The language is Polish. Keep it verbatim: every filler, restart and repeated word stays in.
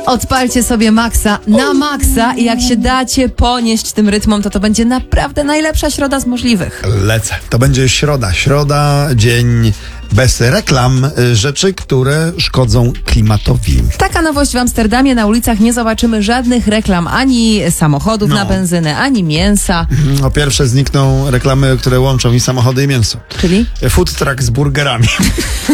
Odpalcie sobie maksa na maksa i jak się dacie ponieść tym rytmom, to to będzie naprawdę najlepsza środa z możliwych. Lecę. To będzie środa. Środa, dzień bez reklam, y, rzeczy, które szkodzą klimatowi. Taka nowość w Amsterdamie. Na ulicach nie zobaczymy żadnych reklam ani samochodów No. na benzynę, ani mięsa. Po pierwsze znikną reklamy, które łączą i samochody, i mięso. Czyli? Food truck z burgerami.